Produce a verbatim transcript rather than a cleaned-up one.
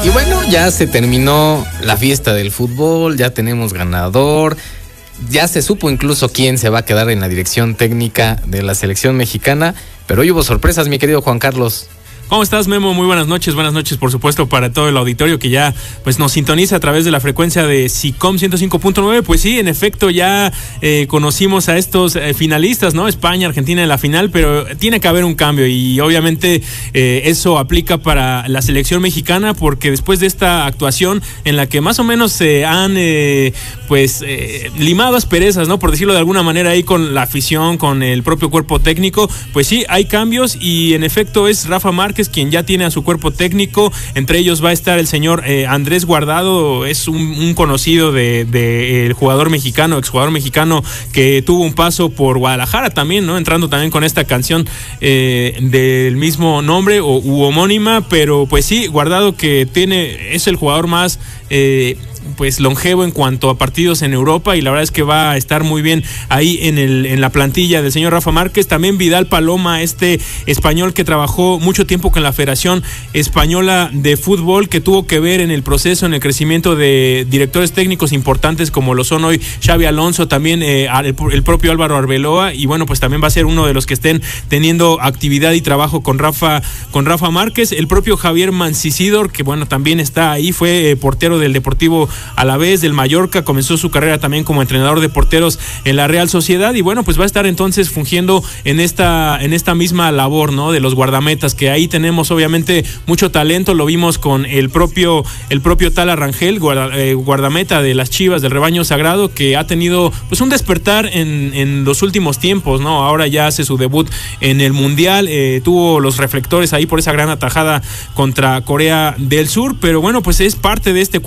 Y bueno, ya se terminó la fiesta del fútbol, ya tenemos ganador, ya se supo incluso quién se va a quedar en la dirección técnica de la selección mexicana, pero hoy hubo sorpresas, mi querido Juan Carlos. ¿Cómo estás, Memo? Muy buenas noches, buenas noches por supuesto para todo el auditorio que ya pues nos sintoniza a través de la frecuencia de SICOM ciento cinco punto nueve. Pues sí, en efecto ya eh, conocimos a estos eh, finalistas, ¿no? España, Argentina en la final, pero tiene que haber un cambio y obviamente eh, eso aplica para la selección mexicana, porque después de esta actuación en la que más o menos se han eh, pues eh, limado asperezas, ¿no? Por decirlo de alguna manera ahí con la afición, con el propio cuerpo técnico, pues sí, hay cambios y en efecto es Rafa Márquez quien ya tiene a su cuerpo técnico. Entre ellos va a estar el señor eh, Andrés Guardado, es un, un conocido de, de el jugador mexicano, exjugador mexicano que tuvo un paso por Guadalajara también, ¿no? Entrando también con esta canción eh, del mismo nombre o u homónima, pero pues sí, Guardado que tiene, es el jugador más eh, pues longevo en cuanto a partidos en Europa y la verdad es que va a estar muy bien ahí en el en la plantilla del señor Rafa Márquez. También Vidal Paloma, este español que trabajó mucho tiempo con la Federación Española de Fútbol, que tuvo que ver en el proceso, en el crecimiento de directores técnicos importantes como lo son hoy Xabi Alonso, también eh, el, el propio Álvaro Arbeloa, y bueno, pues también va a ser uno de los que estén teniendo actividad y trabajo con Rafa con Rafa Márquez. El propio Javier Mancisidor, que bueno, también está ahí, fue eh, portero del Deportivo a la vez del Mallorca, comenzó su carrera también como entrenador de porteros en la Real Sociedad y bueno, pues va a estar entonces fungiendo en esta en esta misma labor, ¿no? De los guardametas, que ahí tenemos obviamente mucho talento, lo vimos con el propio el propio Tala Rangel, guarda, eh, guardameta de las Chivas del Rebaño Sagrado, que ha tenido pues un despertar en, en los últimos tiempos, ¿no? Ahora ya hace su debut en el Mundial, eh, tuvo los reflectores ahí por esa gran atajada contra Corea del Sur, pero bueno, pues es parte de este